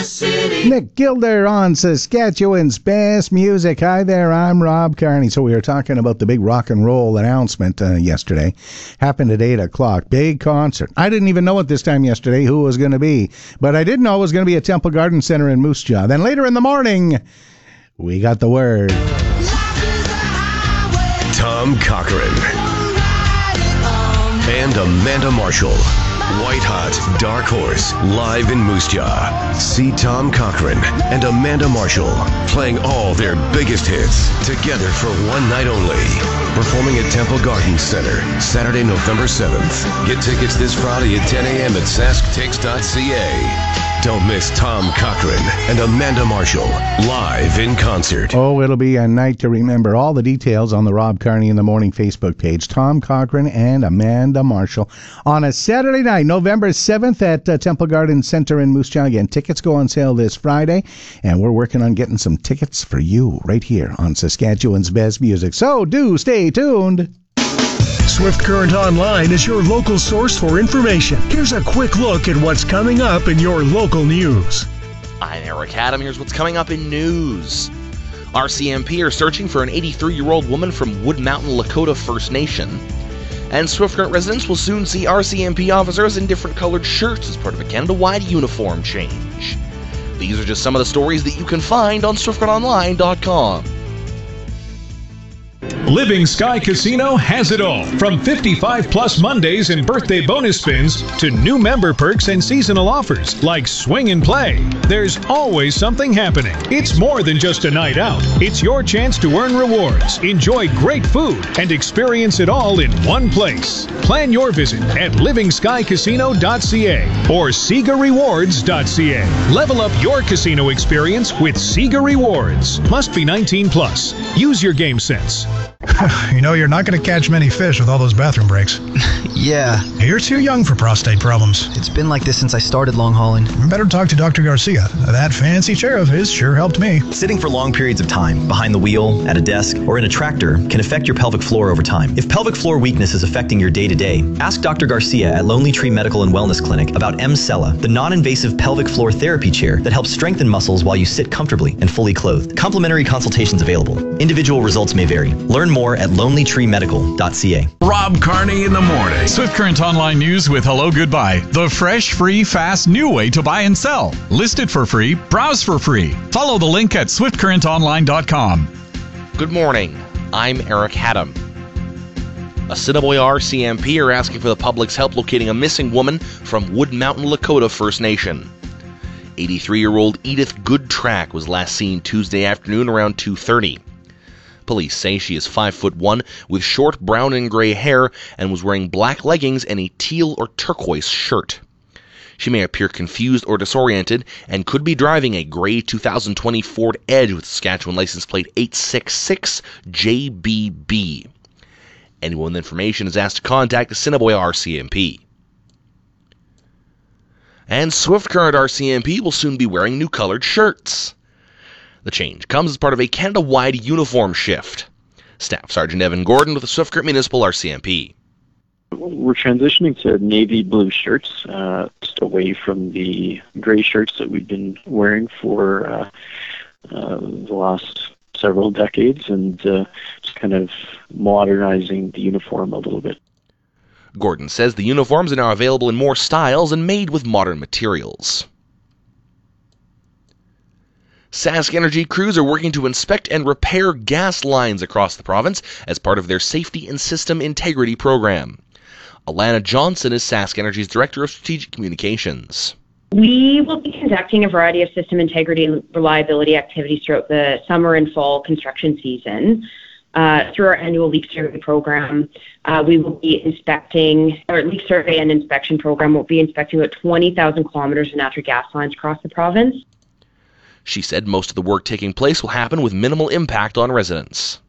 Nick Gilder on Saskatchewan's Best Music. Hi there, I'm Rob Carney. So we were talking about the big rock and roll announcement yesterday. Happened at 8 o'clock. Big concert. I didn't even know at this time yesterday who it was going to be. But I did know it was going to be at Temple Garden Center in Moose Jaw. Then later in the morning, we got the word. Tom Cochrane and Amanda Marshall. White Hot Dark Horse live in Moose Jaw. See Tom Cochrane and Amanda Marshall playing all their biggest hits together for one night only. Performing at Temple Garden Center, Saturday, November 7th. Get tickets this Friday at 10 a.m. at sasktix.ca. Don't miss Tom Cochrane and Amanda Marshall live in concert. Oh, it'll be a night to remember. All the details on the Rob Carney in the Morning Facebook page. Tom Cochrane and Amanda Marshall on a Saturday night, November 7th at Temple Garden Center in Moose Jaw. Again, tickets go on sale this Friday, and we're working on getting some tickets for you right here on Saskatchewan's Best Music. So do stay tuned. Swift Current Online is your local source for information. Here's a quick look at what's coming up in your local news. I'm Eric Adam. Here's what's coming up in news. RCMP are searching for an 83-year-old woman from Wood Mountain Lakota First Nation. And Swift Current residents will soon see RCMP officers in different colored shirts as part of a Canada-wide uniform change. These are just some of the stories that you can find on SwiftCurrentOnline.com. Living Sky Casino has it all. From 55-plus Mondays and birthday bonus spins to new member perks and seasonal offers like Swing and Play. There's always something happening. It's more than just a night out. It's your chance to earn rewards, enjoy great food, and experience it all in one place. Plan your visit at livingskycasino.ca or SegaRewards.ca. Level up your casino experience with Sega Rewards. Must be 19 plus. Use your game sense. You know, you're not going to catch many fish with all those bathroom breaks. Yeah. You're too young for prostate problems. It's been like this since I started long hauling. You better talk to Dr. Garcia. That fancy chair of his sure helped me. Sitting for long periods of time, behind the wheel, at a desk, or in a tractor, can affect your pelvic floor over time. If pelvic floor weakness is affecting your day-to-day, ask Dr. Garcia at Lonely Tree Medical and Wellness Clinic about M-Cella, the non-invasive pelvic floor therapy chair that helps strengthen muscles while you sit comfortably and fully clothed. Complimentary consultations available. Individual results may vary. Learn more at lonelytreemedical.ca. Rob Carney in the morning. Swift Current Online News with Hello Goodbye. The fresh, free, fast, new way to buy and sell. List it for free. Browse for free. Follow the link at swiftcurrentonline.com. Good morning. I'm Eric Haddam. Assiniboia RCMP are asking for the public's help locating a missing woman from Wood Mountain Lakota First Nation. 83-year-old Edith Goodtrack was last seen Tuesday afternoon around 2:30. Police say she is 5'1" with short brown and gray hair and was wearing black leggings and a teal or turquoise shirt. She may appear confused or disoriented and could be driving a gray 2020 Ford Edge with Saskatchewan license plate 866JBB. Anyone with information is asked to contact Assiniboia RCMP. And Swift Current RCMP will soon be wearing new colored shirts. The change comes as part of a Canada-wide uniform shift. Staff Sergeant Evan Gordon with the Swift Current Municipal RCMP. We're transitioning to navy blue shirts, just away from the gray shirts that we've been wearing for the last several decades, and just kind of modernizing the uniform a little bit. Gordon says the uniforms are now available in more styles and made with modern materials. Sask Energy crews are working to inspect and repair gas lines across the province as part of their Safety and System Integrity program. Alana Johnson is Sask Energy's Director of Strategic Communications. We will be conducting a variety of system integrity and reliability activities throughout the summer and fall construction season. Through our annual leak survey program, we will be inspecting, or leak survey and inspection program will be inspecting about 20,000 kilometers of natural gas lines across the province. She said most of the work taking place will happen with minimal impact on residents.